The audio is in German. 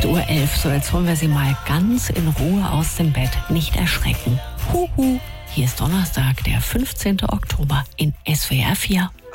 8:11 Uhr. So, jetzt holen wir Sie mal ganz in Ruhe aus dem Bett. Nicht erschrecken. Huhu. Hier ist Donnerstag, der 15. Oktober in SWR 4.